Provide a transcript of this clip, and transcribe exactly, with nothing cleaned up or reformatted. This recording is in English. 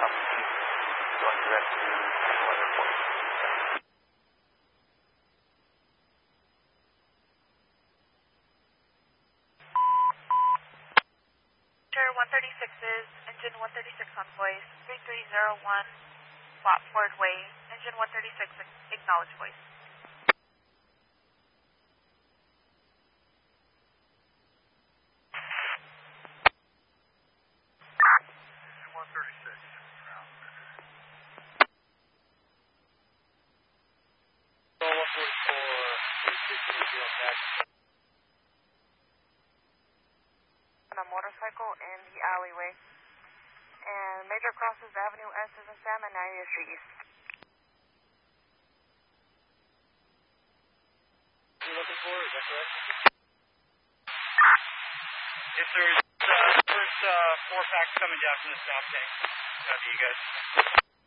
going direct to Central Airport. Sure, one thirty-six is engine one thirty-six on voice, three three zero one Watford Way, engine one thirty-six, acknowledge voice. Engine one thirty-six, ground. one forty-four, three six zero back. On a motorcycle in the alleyway. And major crosses Avenue S is in Sam and ninetieth Street East. You're looking for, is that correct? Yes, sir. It's, uh, first uh, four packs coming down from the south tank. Copy you guys.